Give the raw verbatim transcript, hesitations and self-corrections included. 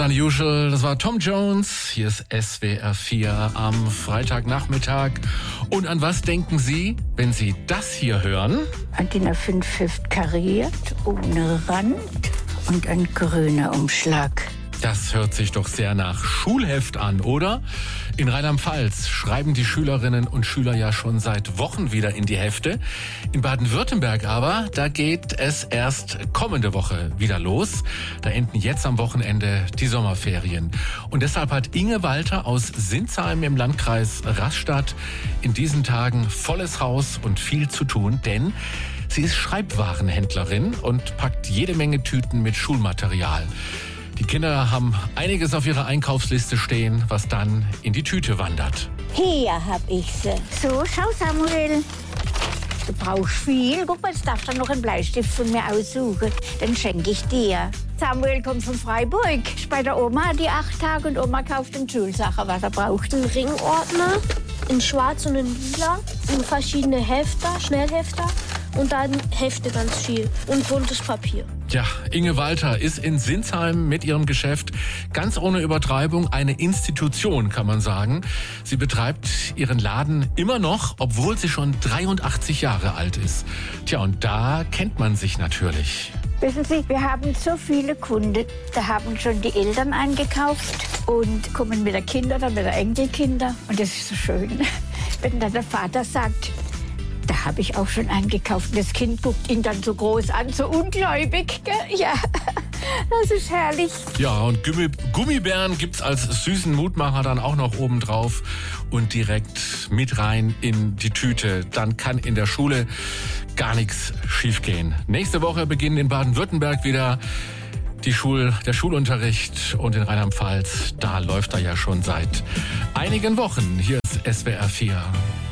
Unusual, das war Tom Jones. Hier ist S W R vier am Freitagnachmittag. Und an was denken Sie, wenn Sie das hier hören? Ein D I N A fünf Heft kariert, ohne Rand und ein grüner Umschlag. Das hört sich doch sehr nach Schulheft an, oder? In Rheinland-Pfalz schreiben die Schülerinnen und Schüler ja schon seit Wochen wieder in die Hefte. In Baden-Württemberg aber, da geht es erst kommende Woche wieder los. Da enden jetzt am Wochenende die Sommerferien. Und deshalb hat Inge Walter aus Sinsheim im Landkreis Rastatt in diesen Tagen volles Haus und viel zu tun, denn sie ist Schreibwarenhändlerin und packt jede Menge Tüten mit Schulmaterial. Die Kinder haben einiges auf ihrer Einkaufsliste stehen, was dann in die Tüte wandert. Hier hab ich sie. So, schau Samuel. Du brauchst viel. Guck mal, jetzt darfst du noch einen Bleistift von mir aussuchen. Dann schenke ich dir. Samuel kommt von Freiburg. Ist bei der Oma die acht Tage und Oma kauft den Schulsachen, was er braucht. Ein Ringordner in schwarz und in lila und verschiedene Hefter, Schnellhefter. Und dann Hefte ganz viel und buntes Papier. Ja, Inge Walter ist in Sinsheim mit ihrem Geschäft ganz ohne Übertreibung eine Institution, kann man sagen. Sie betreibt ihren Laden immer noch, obwohl sie schon dreiundachtzig Jahre alt ist. Tja, und da kennt man sich natürlich. Wissen Sie, wir haben so viele Kunden, da haben schon die Eltern eingekauft und kommen mit der Kinder oder mit der Enkelkinder. Und das ist so schön, wenn dann der Vater sagt, da habe ich auch schon eingekauft. Das Kind guckt ihn dann so groß an, so ungläubig. Gell? Ja, das ist herrlich. Ja, und Gummi Gummibären gibt's als süßen Mutmacher dann auch noch oben drauf und direkt mit rein in die Tüte. Dann kann in der Schule gar nichts schiefgehen. Nächste Woche beginnen in Baden-Württemberg wieder die Schul, der Schulunterricht, und in Rheinland-Pfalz, da läuft er ja schon seit einigen Wochen. Hier ist S W R vier.